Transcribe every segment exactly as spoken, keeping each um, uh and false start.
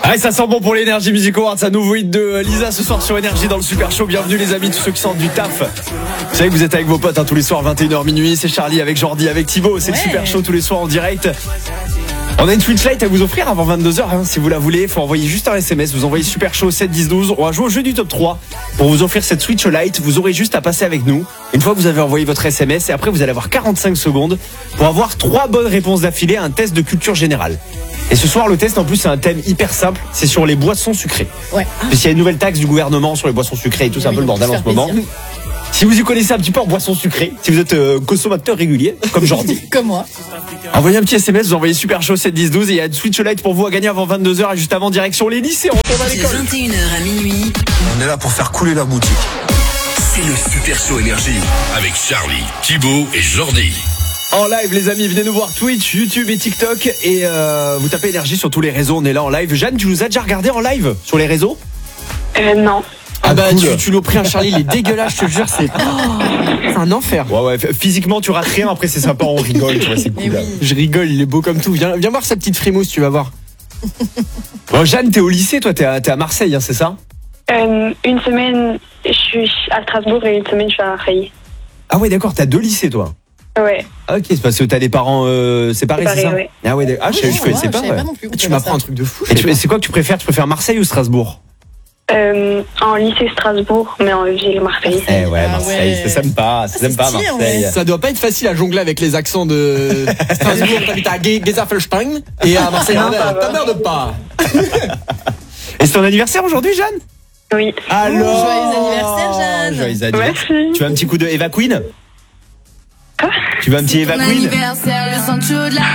Ah, ça sent bon pour l'énergie Music Awards, un nouveau hit de Lisa ce soir sur Énergie dans le Super Show. Bienvenue les amis, tous ceux qui sortent du taf. Vous savez que vous êtes avec vos potes hein, tous les soirs vingt et une heures minuit. C'est Charlie avec Jordi, avec Thibaut. C'est ouais. le Super Show tous les soirs en direct. On a une Twitch Lite à vous offrir avant vingt-deux heures hein, si vous la voulez. Il faut envoyer juste un S M S. Vous envoyez Super Show sept dix douze. On va jouer au jeu du top trois. Pour vous offrir cette Switch Lite, vous aurez juste à passer avec nous. Une fois que vous avez envoyé votre S M S, et après vous allez avoir quarante-cinq secondes pour avoir trois bonnes réponses d'affilée à un test de culture générale. Et ce soir, le test, en plus, c'est un thème hyper simple. C'est sur les boissons sucrées. Ouais. Parce qu'il y a une nouvelle taxe du gouvernement sur les boissons sucrées et tout, c'est oui, un peu le bordel en ce moment. Plaisir. Si vous y connaissez un petit peu en boissons sucrées, si vous êtes euh, consommateur régulier, comme Jordi. Comme moi. Envoyez un petit S M S, vous envoyez Super Show sept dix douze et il y a une Switch Lite pour vous à gagner avant vingt-deux heures et juste avant, direction les lycées. On retourne à l'école. De vingt et une heures à minuit. On est là pour faire couler la boutique. C'est le Super Show Énergie avec Charlie, Thibaut et Jordi. En live les amis, venez nous voir Twitch, YouTube et TikTok et euh, vous tapez Énergie sur tous les réseaux, on est là en live. Jeanne, tu nous as déjà regardé en live sur les réseaux ? Euh non. Ah, ah bah cool. tu, tu l'as pris un Charlie, il est dégueulasse, je te jure, c'est, oh, c'est un enfer. Ouais ouais, physiquement tu rates rien, après c'est sympa, on rigole, tu vois, c'est cool. Oui. Je rigole, il est beau comme tout. Viens, viens voir sa petite frimousse, tu vas voir. Bon, Jeanne, t'es au lycée, toi, t'es à, t'es à Marseille, hein, c'est ça ? euh, Une semaine, je suis à Strasbourg et une semaine je suis à Marseille. Ah ouais, d'accord, t'as deux lycées, toi ? Ouais. Ah, ok, c'est parce que t'as des parents euh, séparés, Séparés, c'est ça ouais. Ah ouais, ah, je, oh, je connaissais ouais, pas. Je Ouais. pas non plus, tu m'apprends un truc de fou. Et tu, c'est quoi que tu préfères ? Tu préfères Marseille ou Strasbourg ? Euh, en lycée Strasbourg, mais en ville Marseille. Eh ouais, Marseille, ah ouais. c'est sympa, c'est sympa stylé, Marseille. Ouais. Ça doit pas être facile à jongler avec les accents de Strasbourg. T'habites à Gesaffelstein et à Marseille. Non, t'emmerdes pas. Et c'est ton anniversaire aujourd'hui, Jeanne ? Oui. Alors, joyeux anniversaire, Jeanne. Joyeux anniversaire. Merci. Tu veux un petit coup de Eva Queen ? Quoi ? Tu veux un petit Eva Queen ? Anniversaire, le sang chaud de la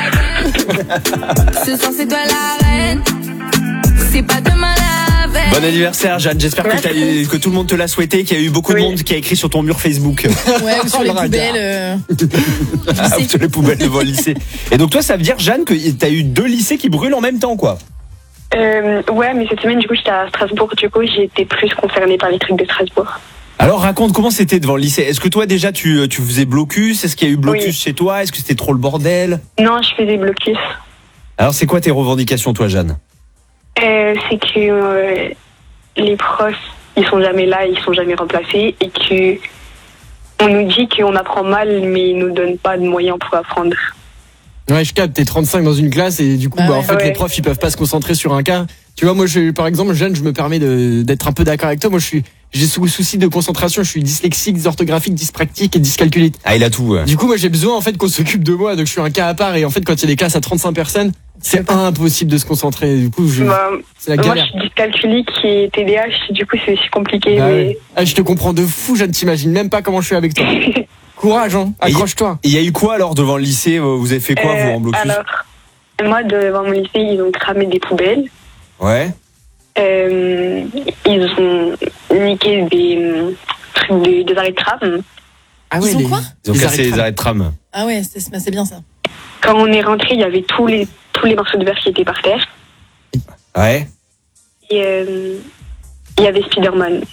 reine. Ce soir c'est toi la reine. C'est pas demain la veille. Bon anniversaire, Jeanne. J'espère que, t'as, que tout le monde te l'a souhaité, qu'il y a eu beaucoup oui. de monde qui a écrit sur ton mur Facebook. Ouais, ou sur les poubelles. Euh... ah, ou sur les poubelles devant le lycée. Et donc toi, ça veut dire, Jeanne, que t'as eu deux lycées qui brûlent en même temps, quoi. Euh, ouais, mais cette semaine, du coup, j'étais à Strasbourg. Du coup, j'ai été plus concernée par les trucs de Strasbourg. Alors raconte comment c'était devant le lycée. Est-ce que toi déjà tu, tu faisais blocus ? Est-ce qu'il y a eu blocus oui. chez toi ? Est-ce que c'était trop le bordel ? Non, je faisais blocus. Alors c'est quoi tes revendications toi, Jeanne ? euh, C'est que euh, les profs, ils sont jamais là, ils sont jamais remplacés et que on nous dit qu'on apprend mal mais ils nous donnent pas de moyens pour apprendre. Ouais, je capte, t'es trente-cinq dans une classe et du coup, ah bah, ouais. en fait, ouais. les profs, ils peuvent pas se concentrer sur un cas. Tu vois, moi, je, par exemple, Jeanne, je me permets de, d'être un peu d'accord avec toi. Moi, je suis, j'ai sous souci de concentration, je suis dyslexique, dysorthographique, dyspraxique et dyscalculite. Ah, il a tout. Ouais. Du coup, moi, j'ai besoin, en fait, qu'on s'occupe de moi. Donc, je suis un cas à part et en fait, quand il y a des classes à trente-cinq personnes, c'est impossible de se concentrer. Du coup, je, bah, c'est la galère. Moi, je suis dyscalculique et T D A H, du coup, c'est aussi compliqué. Bah, mais... ouais. Ah, je te comprends de fou, Jeanne, t'imagines même pas comment je suis avec toi. Courage, hein, accroche-toi. Il y a eu quoi alors devant le lycée ? Vous avez fait quoi, euh, vous, en blocus ? Alors, moi, devant mon lycée, ils ont cramé des poubelles. Ouais. Euh, ils ont niqué des, des, des arrêts de tram. Ah ouais, ils ont les, quoi ? Ils ont cassé les arrêts de tram. Ah ouais, c'est, c'est bien ça. Quand on est rentré, il y avait tous les, tous les morceaux de verre qui étaient par terre. Ouais. Et euh, il y avait Spider-Man.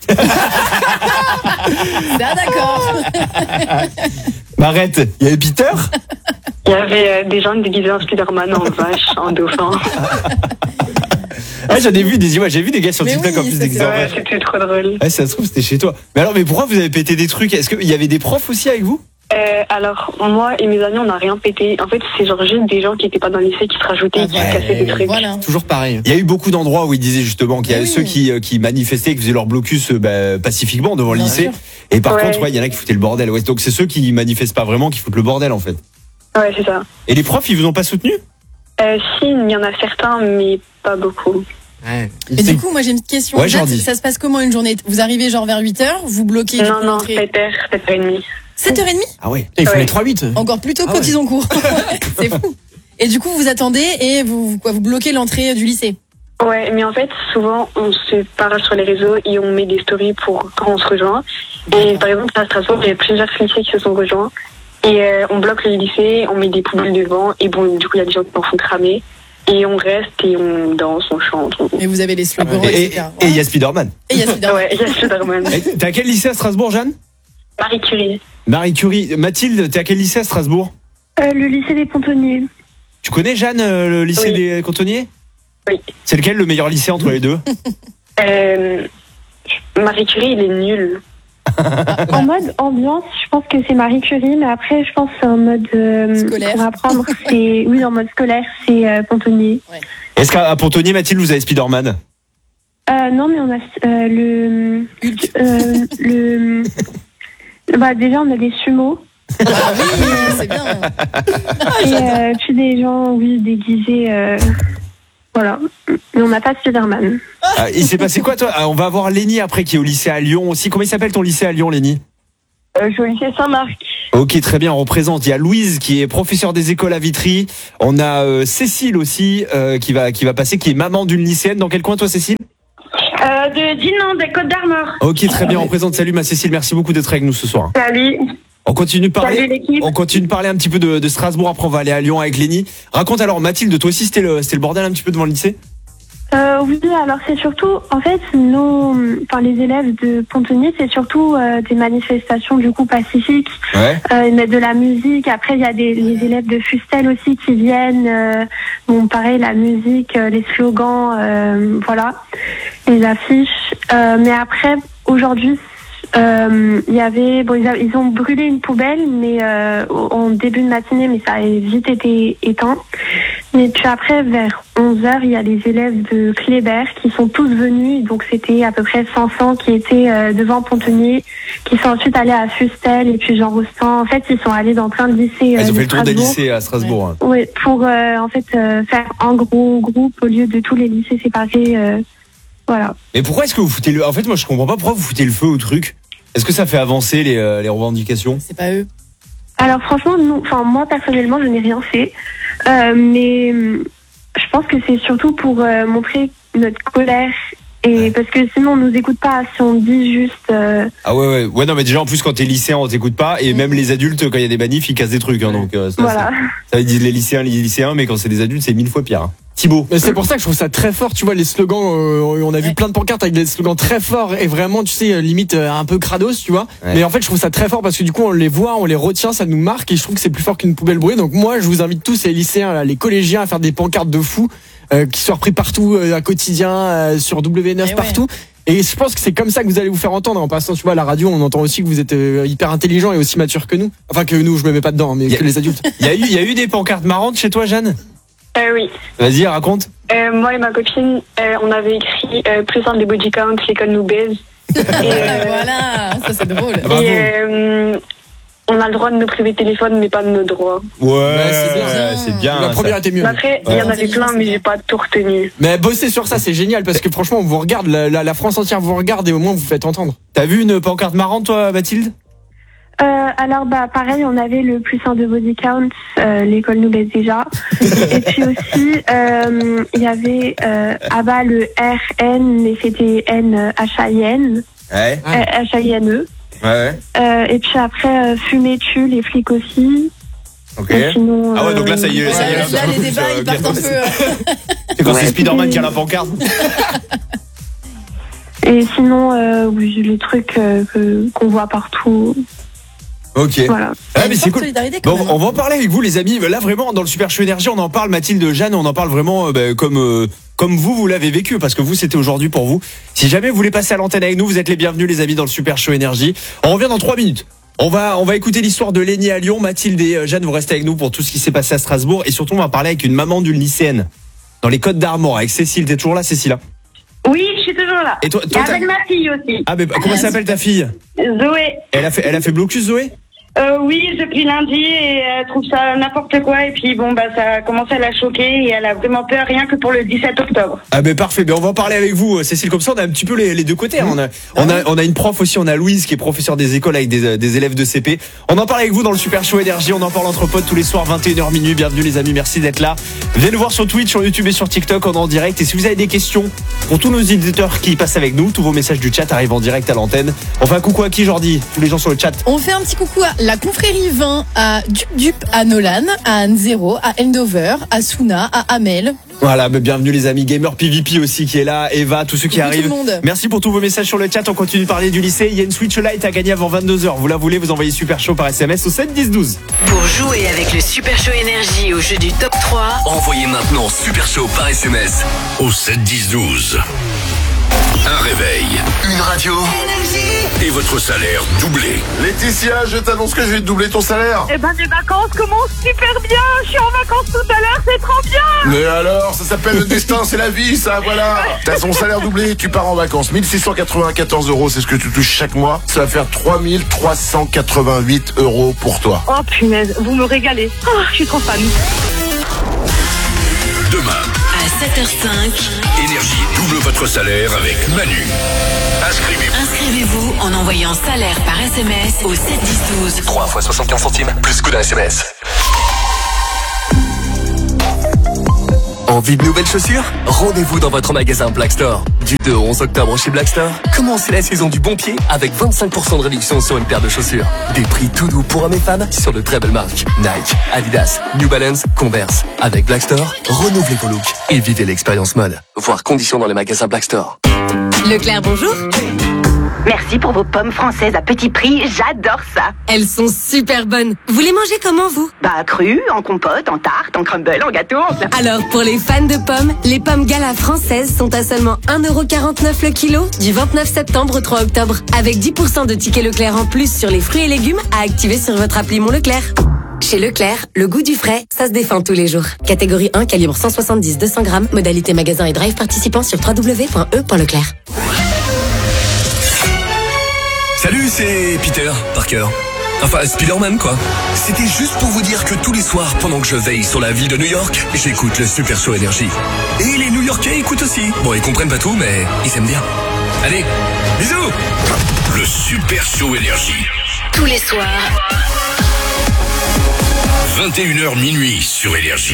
Ah d'accord. Arrête, il y avait Peter ? Il y avait euh, des gens déguisés en Spider-Man, en vache, en dauphin. Ah, j'en ai vu des images, j'ai vu des gars sur TikTok en plus déguisés en ouais, vache. c'était trop drôle. Ouais, ça se trouve, c'était chez toi. Mais alors, mais pourquoi vous avez pété des trucs ? Est-ce qu'il y avait des profs aussi avec vous ? Euh, alors, moi et mes amis, on n'a rien pété. En fait, c'est genre juste des gens qui n'étaient pas dans le lycée qui se rajoutaient et qui ouais, cassaient des trucs. Voilà. Toujours pareil. Il y a eu beaucoup d'endroits où ils disaient justement qu'il y avait oui. ceux qui, qui manifestaient, qui faisaient leur blocus bah, pacifiquement devant le Bien lycée. sûr. Et par ouais. contre, ouais, il y en a qui foutaient le bordel. Ouais, donc c'est ceux qui manifestent pas vraiment qui foutent le bordel en fait. Ouais, c'est ça. Et les profs, ils vous ont pas soutenu ? euh, Si, il y en a certains, mais pas beaucoup. Ouais. Et du coup, moi j'ai une question. Ouais, Jeanne, Jordi. ça se passe comment une journée ? Vous arrivez genre vers huit heures, vous bloquez Non, du coup, non, l'entrée. sept heures, sept heures trente. sept heures trente ? Ah ouais. Il faut Ouais. les trois huit. Encore plus tôt Ah quand ouais. ils ont cours. C'est fou. Et du coup, vous attendez et vous, quoi, vous bloquez l'entrée du lycée. Ouais, mais en fait, souvent, on se parle sur les réseaux et on met des stories pour quand on se rejoint. Et par exemple, à Strasbourg, il y a plusieurs lycées qui se sont rejoints. Et euh, on bloque le lycée, on met des poubelles devant. Et bon, du coup, il y a des gens qui en font cramer. Et on reste et on danse, on chante. On... Et vous avez les slogans, Et et il cetera. y a Spider-Man. Et il y a Spider-Man. Ouais, il y a Spider-Man. Et T'es à quel lycée à Strasbourg, Jeanne ? Marie Curie. Marie Curie. Mathilde, t'es à quel lycée à Strasbourg ? Euh, le lycée des Pontonniers. Tu connais Jeanne, euh, le lycée Oui. des Cantonniers ? Oui. C'est lequel le meilleur lycée entre les deux? Euh, Marie Curie, il est nul. En mode ambiance, je pense que c'est Marie Curie, mais après, je pense en mode euh, Scolaire. pour apprendre, c'est oui, en mode scolaire, c'est euh, Pontonnier. Est-ce qu'à à Pontonnier, Mathilde, vous avez Spider-Man? Euh, non, mais on a euh, le Hulk. euh, le bah déjà on a des sumo Ah oui, c'est bien. et euh, puis des gens oui déguisés. Euh, Voilà, mais on n'a pas de Spider-Man. Ah, il s'est passé quoi, toi? Ah, on va avoir Lénie après qui est au lycée à Lyon aussi. Comment il s'appelle ton lycée à Lyon, Lénie? Euh, je suis au lycée Saint-Marc. Ok, très bien, on représente. Il y a Louise qui est professeure des écoles à Vitry. On a euh, Cécile aussi euh, qui va qui va passer, qui est maman d'une lycéenne. Dans quel coin, toi, Cécile? Euh, de Dinan, des Côtes d'Armor. Ok, très bien, on présente. Salut ma Cécile, merci beaucoup d'être avec nous ce soir. Salut. On continue de parler. Salut l'équipe. On continue de parler un petit peu de, de Strasbourg. Après, on va aller à Lyon avec Lénie. Raconte alors, Mathilde, toi aussi, c'était le c'était le bordel un petit peu devant le lycée? Euh, oui, alors c'est surtout, en fait, nos, enfin les élèves de Pontonnier, c'est surtout euh, des manifestations du coup pacifiques. Ouais. Euh, ils mettent de la musique. Après, il y a des les élèves de Fustel aussi qui viennent. Euh, bon, pareil, la musique, euh, les slogans, euh, voilà, les affiches. Euh, mais après, aujourd'hui, euh, il y avait, bon, ils, a, ils ont brûlé une poubelle, mais euh, en début de matinée, mais ça a vite été éteint. Et puis après, vers onze heures, il y a les élèves de Kléber qui sont tous venus. Donc c'était à peu près cinq cents qui étaient euh, devant Pontonnier, qui sont ensuite allés à Fustel et puis Jean Rostand. En fait, ils sont allés dans plein de lycées. Euh, Ils ont de fait le tour des Strasbourg. lycées à Strasbourg. hein. Oui, pour euh, en fait euh, faire un gros groupe au lieu de tous les lycées séparés. Euh, voilà. Mais pourquoi est-ce que vous foutez le... En fait, moi, je comprends pas pourquoi vous foutez le feu au truc. Est-ce que ça fait avancer les, euh, les revendications? C'est pas eux. Alors franchement, nous, enfin moi personnellement, je n'ai rien fait, euh, mais euh, je pense que c'est surtout pour euh, montrer notre colère et parce que sinon on nous écoute pas si on dit juste. Euh, Ah ouais, ouais. Ouais, non, mais déjà, en plus, quand t'es lycéen, on t'écoute pas. Et même les adultes, quand il y a des manifs, ils cassent des trucs. Hein, donc, euh, ça, voilà. ça, ils disent les lycéens, les lycéens, mais quand c'est des adultes, c'est mille fois pire. Hein. Thibaut. Mais c'est pour ça que je trouve ça très fort, tu vois, les slogans, euh, on a vu plein de pancartes avec des slogans très forts et vraiment, tu sais, limite euh, un peu crados, tu vois. Ouais. Mais en fait, je trouve ça très fort parce que du coup, on les voit, on les retient, ça nous marque et je trouve que c'est plus fort qu'une poubelle brûlée. Donc moi, je vous invite tous, les lycéens, là, les collégiens, à faire des pancartes de fous euh, qui soient repris partout, euh, à quotidien, euh, sur W neuf, Et partout. Et je pense que c'est comme ça que vous allez vous faire entendre. En passant, tu vois, à la radio, on entend aussi que vous êtes euh, hyper intelligent et aussi mature que nous. Enfin, que nous, je me mets pas dedans, mais Y a- que les adultes. Il y a eu, il y a eu des pancartes marrantes chez toi, Jeanne? Euh, oui. Vas-y, raconte. Euh, moi et ma copine, euh, on avait écrit euh, plus un des body count, l'école nous baise. Et, euh, Voilà, ça c'est drôle. Bravo. et euh, on a le droit de nous priver de téléphone, mais pas de nos droits. Ouais, c'est bien. c'est bien. La ça. première était mieux. Mais après, il y en avait plein, mais j'ai pas tout retenu. Mais bossez sur ça, c'est génial parce que franchement, on vous regarde, la, la, la France entière vous regarde et au moins vous faites entendre. T'as vu une pancarte marrante, toi, Mathilde? Euh, alors bah pareil, on avait le plus un de body count, euh, l'école nous baisse déjà. Et puis aussi, euh, il y avait euh, à bas le R N, mais c'était N H A I N, Ouais. euh, H A I N E. Ouais. Euh, et puis après, euh, fumer tue, les flics aussi. Ok. Et sinon, Ah ouais, donc là, ça y est, euh, ça y est. Ouais, là, un les peu débats, plus, ils euh, partent un bien. peu. euh, C'est quand Ouais, c'est Spider-Man puis- qui a la pancarte. Et sinon, euh, oui, les trucs euh, que- qu'on voit partout. Ok. Voilà. Ah, mais c'est forte cool. solidarité, quand Bon, même, on va en parler avec vous, les amis. Là, vraiment, dans le Super Show Énergie, on en parle. Mathilde, Jeanne, on en parle vraiment euh, bah, comme euh, comme vous, vous l'avez vécu, parce que vous, c'était aujourd'hui pour vous. Si jamais vous voulez passer à l'antenne avec nous, vous êtes les bienvenus, les amis, dans le Super Show Énergie. On revient dans trois minutes. On va on va écouter l'histoire de Lénie à Lyon. Mathilde et euh, Jeanne, vous restez avec nous pour tout ce qui s'est passé à Strasbourg, et surtout, on va parler avec une maman d'une lycéenne dans les Côtes d'Armor avec Cécile. T'es toujours là, Cécile? Oui, je suis toujours là. Et toi, Et toi t'as- avec ma fille aussi, ah mais comment s'appelle ta fille? Zoé. Elle a fait elle a fait blocus, Zoé? Euh, oui, depuis lundi, et elle trouve ça n'importe quoi. Et puis bon, bah ça a commencé à la choquer et elle a vraiment peur rien que pour le dix-sept octobre. Ah ben parfait, ben on va en parler avec vous, Cécile, comme ça on a un petit peu les, les deux côtés. Hein. On, a, on, a, on a une prof aussi, on a Louise qui est professeure des écoles avec des, des élèves de C P. On en parle avec vous dans le Super Show Énergie, on en parle entre potes tous les soirs, vingt et une heures minuit. Bienvenue les amis, merci d'être là. Venez nous voir sur Twitch, sur YouTube et sur TikTok, on est en direct. Et si vous avez des questions pour tous nos éditeurs qui passent avec nous, tous vos messages du chat arrivent en direct à l'antenne. On fait un coucou à qui, Jordi? Tous les gens sur le chat. On fait un petit coucou à la confrérie vingt, à Dup Dup, à Nolan, à Anne Zéro, à Endover, à Suna, à Amel, Voilà, bah, bienvenue les amis. Gamer P V P aussi qui est là, Eva, tous ceux qui Coucou arrivent. tout le monde. Merci pour tous vos messages sur le chat. On continue de parler du lycée. Il y a une Switch Lite à gagner avant vingt-deux heures. Vous la voulez, vous envoyez Super Show par S M S au sept dix douze. Pour jouer avec le Super Show Énergie au jeu du top trois, Envoyez maintenant Super Show par S M S au sept dix douze. Un réveil, une radio et votre salaire doublé. Laetitia, je t'annonce que je vais te doubler ton salaire. Eh ben, les vacances commencent super bien. Je suis en vacances tout à l'heure, c'est trop bien. Mais alors, ça s'appelle le destin, c'est la vie, ça, voilà. T'as ton salaire doublé, tu pars en vacances. mille six cent quatre-vingt-quatorze euros, c'est ce que tu touches chaque mois. Ça va faire trois mille trois cent quatre-vingt-huit euros pour toi. Oh punaise, vous me régalez. Oh, je suis trop fan. Demain, à sept heures cinq, Énergie double votre salaire avec Manu. Inscrivez-vous. inscrivez-vous en envoyant salaire par S M S au sept dix douze. trois fois soixante-quinze centimes, plus coût d'un S M S. Envie de nouvelles chaussures? Rendez-vous dans votre magasin Black Store. Du deux au onze octobre chez Black Store, commencez la saison du bon pied avec vingt-cinq pour cent de réduction sur une paire de chaussures. Des prix tout doux pour hommes et femmes sur de très belles marques. Nike, Adidas, New Balance, Converse. Avec Black Store, renouvelez vos looks et vivez l'expérience mode. Voir conditions dans les magasins Black Store. Leclerc, bonjour. Merci pour vos pommes françaises à petit prix, j'adore ça. Elles sont super bonnes. Vous les mangez comment, vous? Bah cru, en compote, en tarte, en crumble, en gâteau. En... Alors, pour les fans de pommes, les pommes Gala françaises sont à seulement un euro quarante-neuf le kilo du vingt-neuf septembre au trois octobre. Avec dix pour cent de tickets Leclerc en plus sur les fruits et légumes à activer sur votre appli Mon Leclerc. Chez Leclerc, le goût du frais, ça se défend tous les jours. Catégorie un, calibre cent soixante-dix deux cents grammes, modalité magasin et drive participant sur w w w point e point leclerc. Salut, c'est Peter Parker. Enfin, Spider-Man, quoi. C'était juste pour vous dire que tous les soirs, pendant que je veille sur la ville de New York, j'écoute le Super Show Énergie. Et les New-Yorkais écoutent aussi. Bon, ils comprennent pas tout, mais ils aiment bien. Allez, bisous! Le Super Show Énergie. Tous les soirs, vingt et une heures minuit sur Énergie.